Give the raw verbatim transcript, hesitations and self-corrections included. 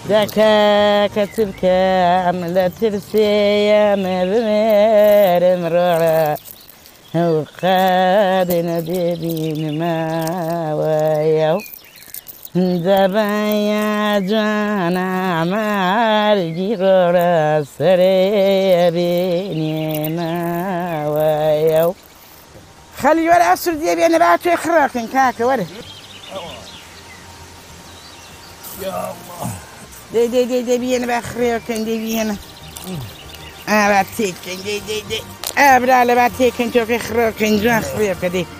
ذكاك تبكى لا ترسي يا مبمر مرورا وخادنا ديبين ما وياو زبايا جانا عمال جيرورا سري بيني ما وياو خلي ولا أسر ديبي أنا بعد يخرق كاكا ولا يا الله دي دي دي دي بينا بخريوكن دي بينا اه باتيكن دي دي دي اه بلا لا باتيكن توك خريوكن جان خريوكن دي